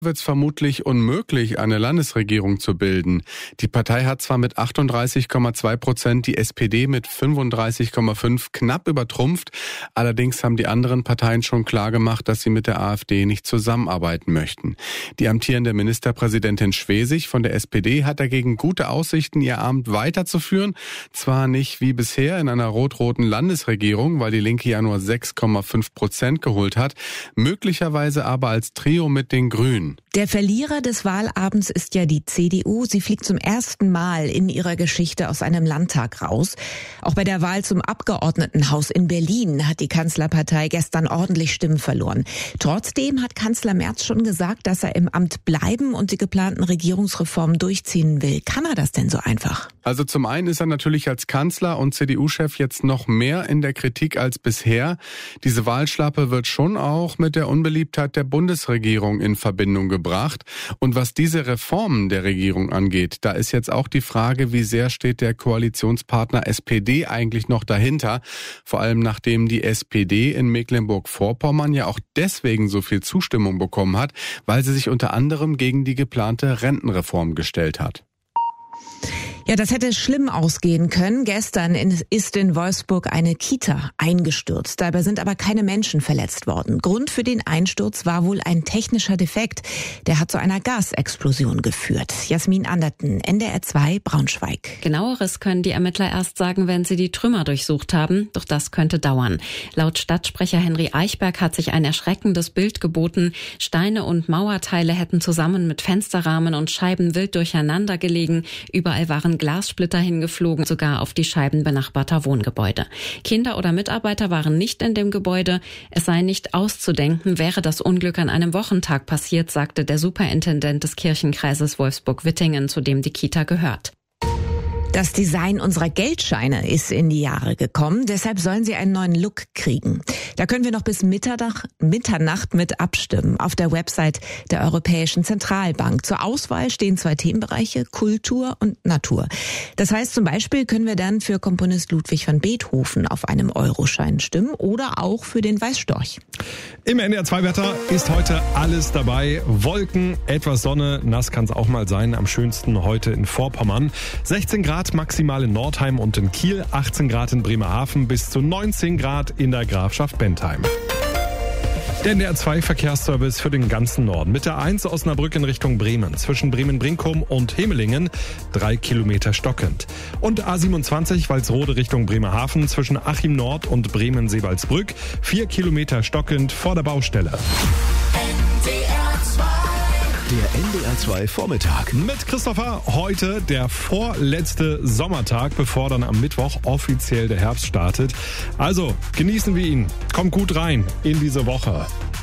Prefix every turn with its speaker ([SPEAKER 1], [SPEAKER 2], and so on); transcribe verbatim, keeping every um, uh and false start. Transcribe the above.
[SPEAKER 1] wird es vermutlich unmöglich, eine Landesregierung zu bilden. Die Partei hat zwar mit achtunddreißig Komma zwei Prozent die S P D mit fünfunddreißig Komma fünf knapp übertrumpft. Allerdings haben die anderen Parteien schon klargemacht, dass sie mit der AfD nicht zusammenarbeiten möchten. Die amtierende Ministerpräsidentin Schwesig von der S P D hat dagegen gute Aussichten, ihr Amt weiterzuführen. Zwar nicht wie bisher in einer rot-roten Landesregierung, weil die Linke ja nur sechs Komma fünf Prozent geholt hat, möglicherweise aber als Trio mit den Grünen.
[SPEAKER 2] Der Verlierer des Wahlabends ist ja die C D U. Sie fliegt zum ersten Mal in ihrer Geschichte aus einem Landtag raus. Auch bei der Wahl zum Abgeordnetenhaus in Berlin hat die Kanzlerpartei gestern ordentlich Stimmen verloren. Trotzdem hat Kanzler Merz schon gesagt, dass er im Amt bleiben und die geplanten Regierungsreformen durchziehen will. Kann er das denn so einfach?
[SPEAKER 1] Also zum einen ist er natürlich als Kanzler und C D U-Chef jetzt noch mehr in der Kritik als bisher. Diese Wahlschlappe wird schon auch mit der Unbeliebtheit der Bundesregierung in Verbindung gebracht. Und was diese Reformen der Regierung angeht, da ist jetzt auch die Frage, wie sehr steht der Koalitionspartner S P D eigentlich noch dahinter? Vor allem nachdem die S P D in Mecklenburg-Vorpommern ja auch deswegen so viel Zustimmung bekommen hat, weil sie sich unter anderem gegen die geplante Rentenreform gestellt hat.
[SPEAKER 2] Ja, das hätte schlimm ausgehen können. Gestern ist in Wolfsburg eine Kita eingestürzt. Dabei sind aber keine Menschen verletzt worden. Grund für den Einsturz war wohl ein technischer Defekt. Der hat zu einer Gasexplosion geführt. Jasmin Anderten, N D R zwei, Braunschweig.
[SPEAKER 3] Genaueres können die Ermittler erst sagen, wenn sie die Trümmer durchsucht haben. Doch das könnte dauern. Laut Stadtsprecher Henry Eichberg hat sich ein erschreckendes Bild geboten. Steine und Mauerteile hätten zusammen mit Fensterrahmen und Scheiben wild durcheinander gelegen. Überall waren Glassplitter hingeflogen, sogar auf die Scheiben benachbarter Wohngebäude. Kinder oder Mitarbeiter waren nicht in dem Gebäude. Es sei nicht auszudenken, wäre das Unglück an einem Wochentag passiert, sagte der Superintendent des Kirchenkreises Wolfsburg-Wittingen, zu dem die Kita gehört.
[SPEAKER 2] Das Design unserer Geldscheine ist in die Jahre gekommen, deshalb sollen sie einen neuen Look kriegen. Da können wir noch bis Mitternacht, Mitternacht mit abstimmen auf der Website der Europäischen Zentralbank. Zur Auswahl stehen zwei Themenbereiche, Kultur und Natur. Das heißt, zum Beispiel können wir dann für Komponist Ludwig van Beethoven auf einem Euroschein stimmen oder auch für den Weißstorch.
[SPEAKER 4] Im N D R zwei Wetter ist heute alles dabei. Wolken, etwas Sonne, nass kann es auch mal sein. Am schönsten heute in Vorpommern. sechzehn Grad maximal in Nordheim und in Kiel, achtzehn Grad in Bremerhaven, bis zu neunzehn Grad in der Grafschaft Bentheim. Der N D R zwei Verkehrsservice für den ganzen Norden. Mit der eins Osnabrück in Richtung Bremen. Zwischen Bremen-Brinkum und Hemelingen drei Kilometer stockend. Und A siebenundzwanzig Walsrode Richtung Bremerhaven zwischen Achim Nord und Bremen-Seewaldsbrück vier Kilometer stockend vor der Baustelle.
[SPEAKER 5] Der N D R zwei Vormittag.
[SPEAKER 4] Mit Christopher heute der vorletzte Sommertag, bevor dann am Mittwoch offiziell der Herbst startet. Also genießen wir ihn. Kommt gut rein in diese Woche.